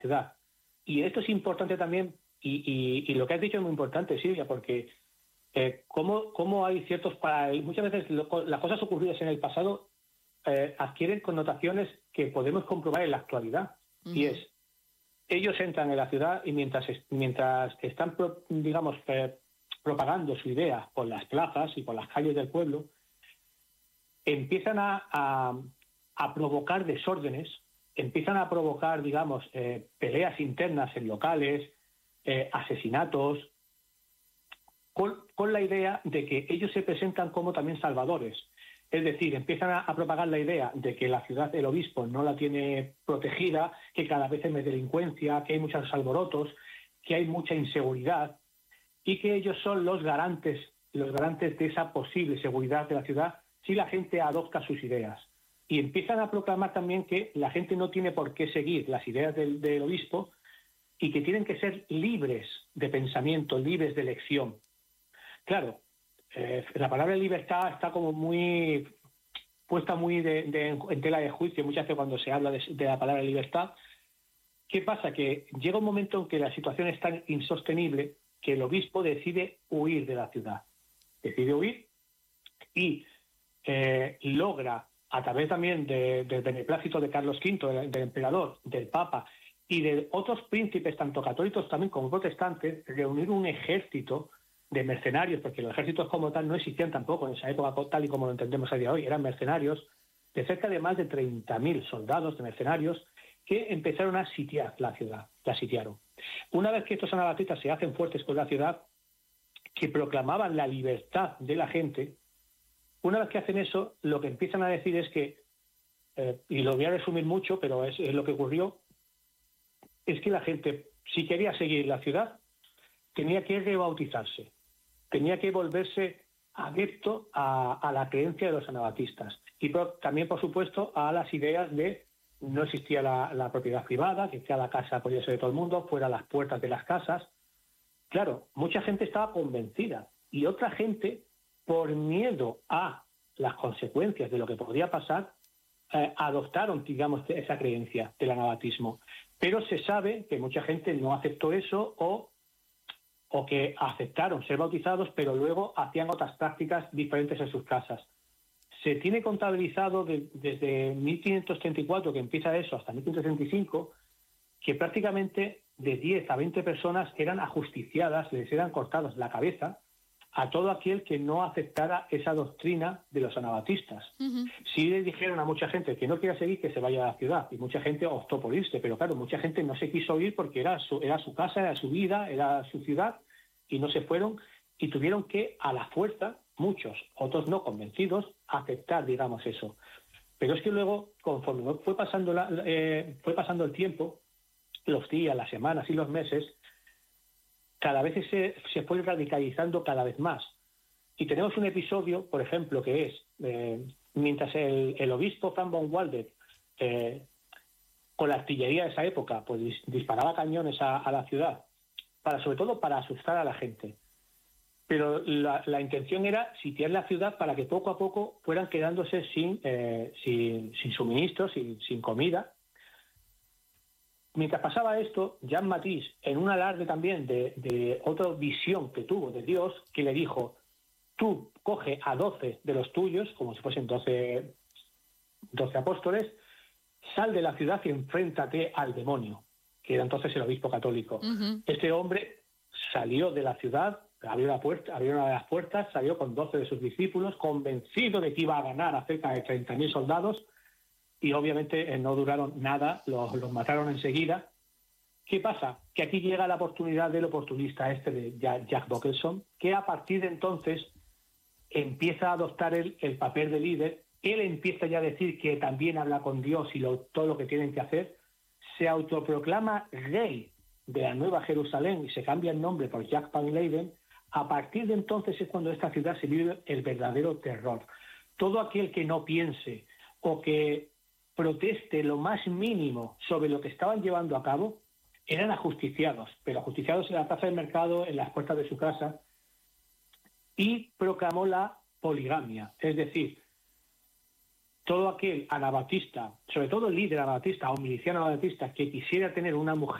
ciudad. Y esto es importante también, y lo que has dicho es muy importante, Silvia, porque cómo hay ciertos paralelismos. Muchas veces las cosas ocurridas en el pasado adquieren connotaciones que podemos comprobar en la actualidad. Y es, ellos entran en la ciudad y mientras están, digamos, propagando su idea por las plazas y por las calles del pueblo, empiezan a provocar desórdenes, empiezan a provocar, digamos, peleas internas en locales, asesinatos, con la idea de que ellos se presentan como también salvadores. Es decir, empiezan a propagar la idea de que la ciudad, el obispo, no la tiene protegida, que cada vez hay más delincuencia, que hay muchos alborotos, que hay mucha inseguridad, y que ellos son los garantes de esa posible seguridad de la ciudad si la gente adopta sus ideas. Y empiezan a proclamar también que la gente no tiene por qué seguir las ideas del obispo y que tienen que ser libres de pensamiento, libres de elección. Claro, la palabra libertad está como muy puesta muy en tela de juicio muchas veces cuando se habla de la palabra libertad. ¿Qué pasa? Que llega un momento en que la situación es tan insostenible que el obispo decide huir de la ciudad. Decide huir y logra, a través también del beneplácito de Carlos V, del emperador, del Papa y de otros príncipes, tanto católicos también como protestantes, reunir un ejército de mercenarios, porque los ejércitos como tal no existían tampoco en esa época tal y como lo entendemos a día de hoy, eran mercenarios, de cerca de más de 30.000 soldados de mercenarios que empezaron a sitiar la ciudad, la sitiaron. Una vez que estos anabatistas se hacen fuertes con la ciudad, que proclamaban la libertad de la gente, una vez que hacen eso, lo que empiezan a decir es que, y lo voy a resumir mucho, pero es lo que ocurrió, es que la gente, si quería seguir la ciudad, tenía que rebautizarse, tenía que volverse adepto a la creencia de los anabatistas y también, por supuesto, a las ideas de no existía la propiedad privada, que cada casa podía ser de todo el mundo, fuera las puertas de las casas. Claro, mucha gente estaba convencida y otra gente, por miedo a las consecuencias de lo que podría pasar, adoptaron, digamos, esa creencia del anabatismo. Pero se sabe que mucha gente no aceptó eso o que aceptaron ser bautizados, pero luego hacían otras prácticas diferentes en sus casas. Se tiene contabilizado desde 1534, que empieza eso, hasta 1535, que prácticamente de 10 a 20 personas eran ajusticiadas, les eran cortadas la cabeza a todo aquel que no aceptara esa doctrina de los anabatistas. Sí le dijeron a mucha gente que no quiera seguir, que se vaya a la ciudad, y mucha gente optó por irse, pero claro, mucha gente no se quiso ir porque era su casa, era su vida, era su ciudad, y no se fueron, y tuvieron que, a la fuerza, muchos, otros no convencidos, aceptar, digamos, eso. Pero es que luego, conforme fue pasando el tiempo, los días, las semanas y los meses, cada vez se fue radicalizando cada vez más. Y tenemos un episodio, por ejemplo, que es, mientras el obispo Franz von Waldeck, con la artillería de esa época, pues disparaba cañones a la ciudad, sobre todo para asustar a la gente. Pero la intención era sitiar la ciudad para que poco a poco fueran quedándose sin suministros, sin comida. Mientras pasaba esto, Jean Matisse, en un alarde también de otra visión que tuvo de Dios, que le dijo: tú coge a 12 de los tuyos, como si fuesen 12 apóstoles, sal de la ciudad y enfréntate al demonio, que era entonces el obispo católico. Este hombre salió de la ciudad, abrió una de las puertas, salió con 12 de sus discípulos, convencido de que iba a ganar a cerca de 30.000 soldados, y obviamente no duraron nada, los mataron enseguida. ¿Qué pasa? Que aquí llega la oportunidad del oportunista de Jack Bockelson, que a partir de entonces empieza a adoptar el papel de líder. Él empieza ya a decir que también habla con Dios y todo lo que tienen que hacer. Se autoproclama rey de la Nueva Jerusalén y se cambia el nombre por Jack van Leyden. A partir de entonces es cuando esta ciudad se vive el verdadero terror. Todo aquel que no piense o que proteste lo más mínimo sobre lo que estaban llevando a cabo eran ajusticiados, pero ajusticiados en la plaza del mercado, en las puertas de su casa, y proclamó la poligamia. Es decir, todo aquel anabaptista, sobre todo el líder anabaptista o miliciano anabaptista que quisiera tener una mujer